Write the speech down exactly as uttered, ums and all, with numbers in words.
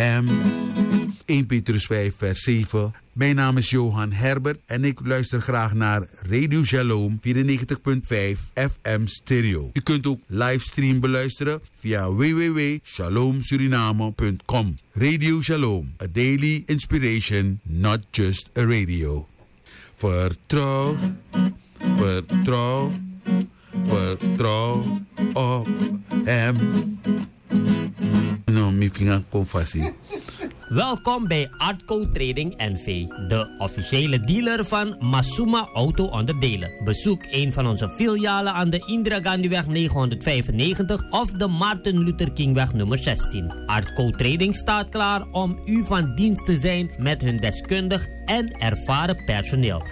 hem. eerste Petrus vijf vers zeven. Mijn naam is Johan Herbert en ik luister graag naar Radio Shalom vierennegentig komma vijf F M stereo. U kunt ook livestream beluisteren via w w w punt shalom suriname punt com. Radio Shalom, a daily inspiration, not just a radio. Vertrouw, vertrouw, vertrouw op hem. No, mi vinger kon fasie. Welkom bij Artco Trading N V, de officiële dealer van Masuma Auto Onderdelen. Bezoek een van onze filialen aan de Indira Gandhiweg negenhonderdvijfennegentig of de Martin Luther Kingweg nummer zestien. Artco Trading staat klaar om u van dienst te zijn met hun deskundig en ervaren personeel.